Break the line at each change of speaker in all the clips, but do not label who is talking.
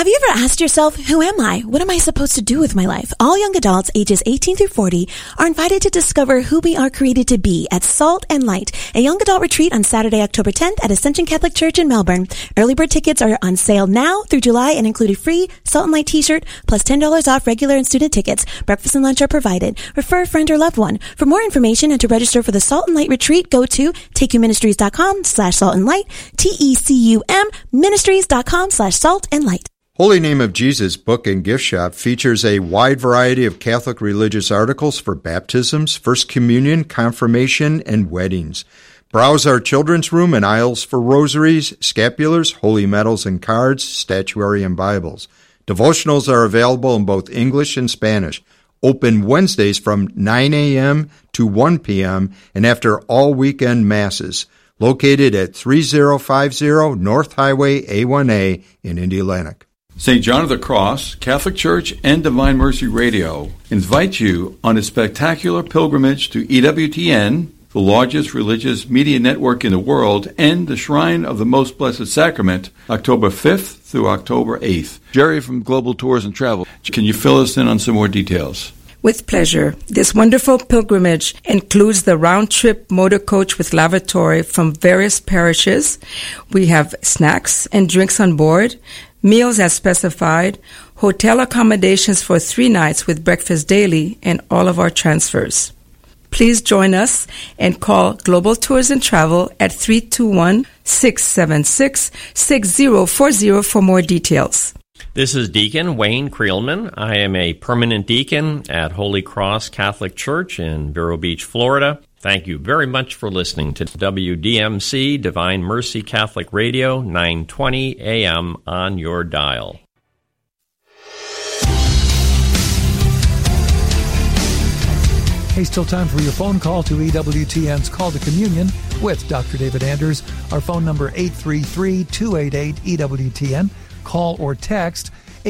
Have you ever asked yourself, who am I? What am I supposed to do with my life? All young adults ages 18 through 40 are invited to discover who we are created to be at Salt and Light, a young adult retreat on Saturday, October 10th at Ascension Catholic Church in Melbourne. Early bird tickets are on sale now through July and include a free Salt and Light t-shirt plus $10 off regular and student tickets. Breakfast and lunch are provided. Refer a friend or loved one. For more information and to register for the Salt and Light retreat, go to takeyouministries.com/saltandlight, TECUM ministries.com/salt and light.
Holy Name of Jesus Book and Gift Shop features a wide variety of Catholic religious articles for baptisms, First Communion, confirmation, and weddings. Browse our children's room and aisles for rosaries, scapulars, holy medals and cards, statuary, and Bibles. Devotionals are available in both English and Spanish. Open Wednesdays from 9 a.m. to 1 p.m. and after all weekend masses. Located at 3050 North Highway A1A in Indianapolis.
St. John of the Cross, Catholic Church, and Divine Mercy Radio invite you on a spectacular pilgrimage to EWTN, the largest religious media network in the world, and the Shrine of the Most Blessed Sacrament, October 5th through October 8th. Jerry from Global Tours and Travel, can you fill us in on some more details?
With pleasure. This wonderful pilgrimage includes the round-trip motor coach with lavatory from various parishes. We have snacks and drinks on board, meals as specified, hotel accommodations for 3 nights with breakfast daily, and all of our transfers. Please join us and call Global Tours and Travel at 321-676-6040 for more details.
This is Deacon Wayne Creelman. I am a permanent deacon at Holy Cross Catholic Church in Vero Beach, Florida. Thank you very much for listening to WDMC, Divine Mercy Catholic Radio, 920 AM on your dial.
Hey, still time for your phone call to EWTN's Call to Communion with Dr. David Anders. Our phone number 833-288-EWTN. Call or text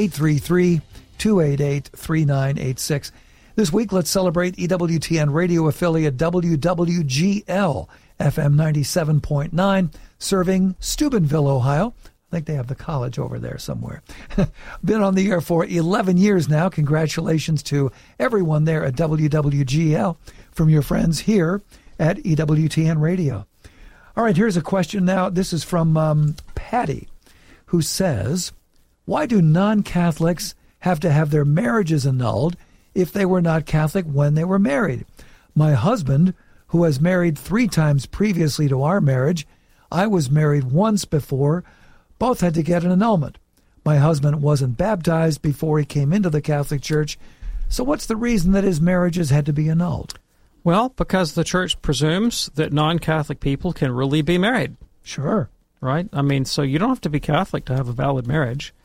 833-288-3986. This week, let's celebrate EWTN radio affiliate WWGL, FM 97.9, serving Steubenville, Ohio. I think they have the college over there somewhere. Been on the air for 11 years now. Congratulations to everyone there at WWGL from your friends here at EWTN Radio. All right, here's a question now. This is from Patty, who says, why do non-Catholics have to have their marriages annulled if they were not Catholic when they were married? My husband, who has married 3 times previously to our marriage, I was married once before, both had to get an annulment. My husband wasn't baptized before he came into the Catholic Church, so what's the reason that his marriages had to be annulled?
Well, because the Church presumes that non-Catholic people can really be married.
Sure.
Right? I mean, so you don't have to be Catholic to have a valid marriage.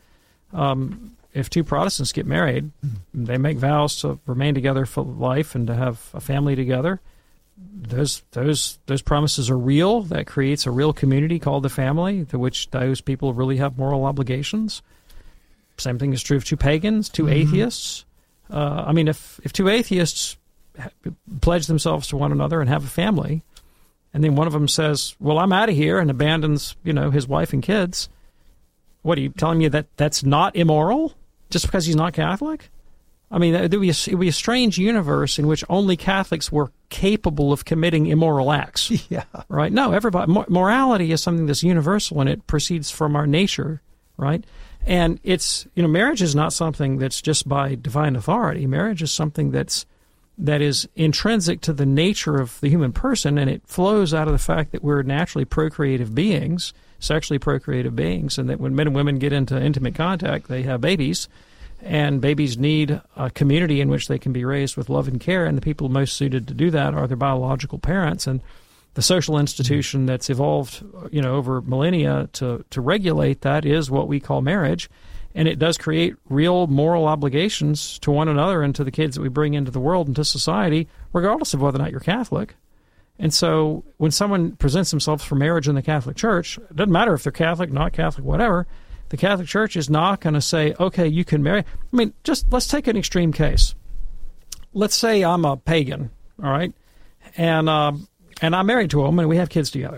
If 2 Protestants get married, they make vows to remain together for life and to have a family together. Those promises are real. That creates a real community called the family, to which those people really have moral obligations. Same thing is true of 2 pagans, 2 atheists. I mean, if 2 atheists pledge themselves to one another and have a family, and then one of them says, well, I'm out of here, and abandons, his wife and kids, what, are you telling me that that's not immoral just because he's not Catholic? I mean, it would be a strange universe in which only Catholics were capable of committing immoral acts.
Yeah.
Right? No, everybody. Morality is something that's universal, and it proceeds from our nature, right? And it's, marriage is not something that's just by divine authority. Marriage is something that is intrinsic to the nature of the human person, and it flows out of the fact that we're naturally procreative beings, sexually procreative beings, and that when men and women get into intimate contact, they have babies. And babies need a community in which they can be raised with love and care, and the people most suited to do that are their biological parents. And the social institution that's evolved, over millennia to regulate that is what we call marriage. And it does create real moral obligations to one another and to the kids that we bring into the world and to society, regardless of whether or not you're Catholic. And so when someone presents themselves for marriage in the Catholic Church, it doesn't matter if they're Catholic, not Catholic, whatever, the Catholic Church is not going to say, okay, you can marry. I mean, just let's take an extreme case. Let's say I'm a pagan, all right, and I'm married to a woman and we have kids together.